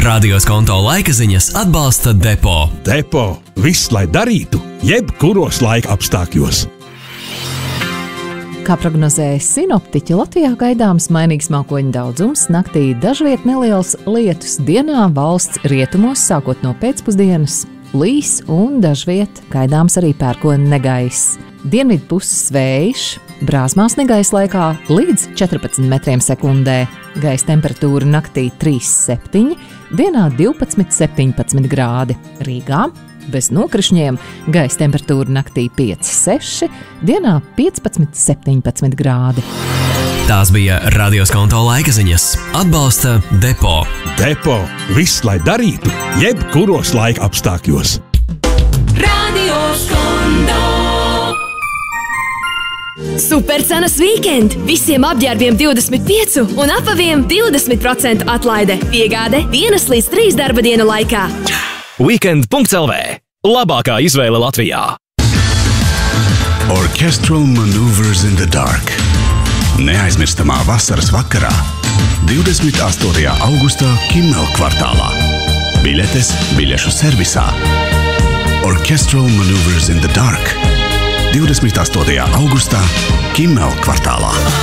Radioskonto laika ziņas atbalsta Depo. Depo – viss, lai darītu, jebkuros laika apstākļos. Kā prognozēja sinoptiķi, Latvijā gaidāms mainīgs mākoņu daudzums, naktī dažviet neliels lietus, dienā valsts rietumos sākot no pēcpusdienas līs un dažviet gaidāms arī pērkona negaiss. Dienvidu puses vējš, brāzmās negaisa laikā līdz 14 metriem sekundē. Gaisa temperatūra naktī 3,7, dienā 12,17 grādi. Rīgā bez nokrišņiem gaisa temperatūra naktī 5,6, dienā 15,17 grādi. Tās bija Radioskonto laika ziņas. Atbalsta Depo. Depo – viss, lai darītu, jebkuros laika apstākļos. Radioskonto. Supercenas weekend! Visiem apģērbiem 25 un apaviem 20% atlaide. Piegāde 1 līdz 3 darba dienu laikā. Weekend.lv. Labākā izvēle Latvijā. Orchestral Maneuvers in the Dark. Neaizmirstamā vasaras vakarā 28. augustā Kimmel kvartālā. Biļetes biļešu servisā. Orchestral Maneuvers in the Dark. 28. augustā Kimmel kvartālā.